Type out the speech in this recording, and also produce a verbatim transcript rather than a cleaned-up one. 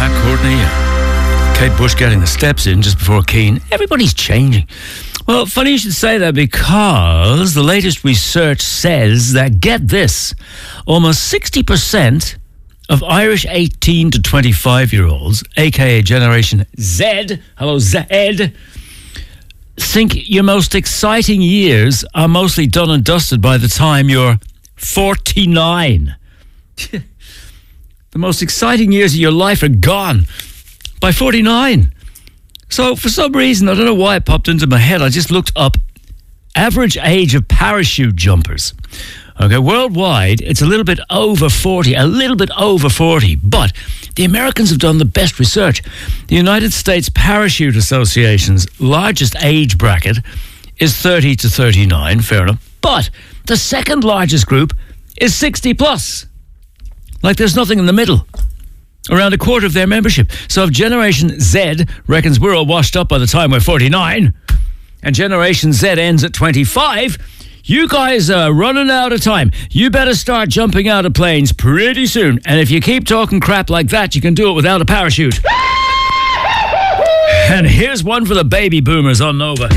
Pat Courtney, Kate Bush getting the steps in just before Keane. Everybody's changing. Well, funny you should say that, because the latest research says that, get this, almost sixty percent of Irish eighteen to twenty-five-year-olds, a k a Generation Z, hello Z, think your most exciting years are mostly done and dusted by the time you're forty-nine. The most exciting years of your life are gone by forty-nine. So for some reason, I don't know why it popped into my head, I just looked up average age of parachute jumpers. Okay, worldwide, it's a little bit over forty, a little bit over forty, but the Americans have done the best research. The United States Parachute Association's largest age bracket is thirty to thirty-nine, fair enough, but the second largest group is sixty plus. Like there's nothing in the middle. Around a quarter of their membership. So if Generation Z reckons we're all washed up by the time we're forty-nine, and Generation Z ends at twenty-five, you guys are running out of time. You better start jumping out of planes pretty soon. And if you keep talking crap like that, you can do it without a parachute. And here's one for the baby boomers on Nova.